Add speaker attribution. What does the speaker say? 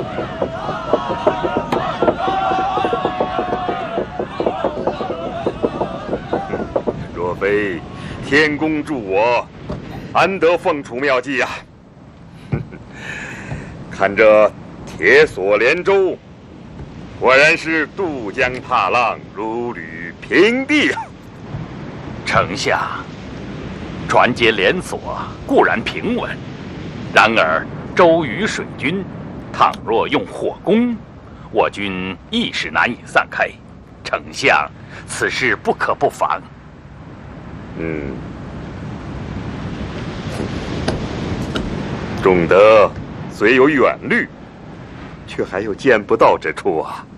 Speaker 1: 若非天公助我，安得凤雏妙计呀？看这铁索连舟，果然是渡江踏浪，如履平地啊！
Speaker 2: 丞相，船结连锁固然平稳，然而舟与水军，倘若用火攻，我军一时难以散开。丞相，此事不可不防。
Speaker 1: 仲德虽有远虑，却还有见不到之处啊。